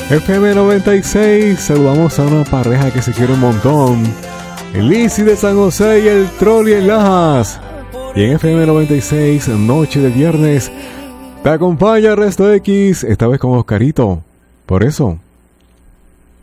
FM 96, saludamos a una pareja que se quiere un montón. El Lizzy de San José y el Trolli en Lajas. Y en FM 96, noche de viernes, te acompaña Resto X, esta vez con Oscarito. Por eso,